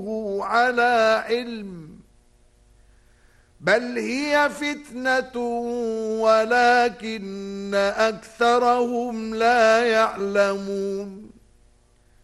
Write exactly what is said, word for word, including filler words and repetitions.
على علم بل هي فتنة ولكن أكثرهم لا يعلمون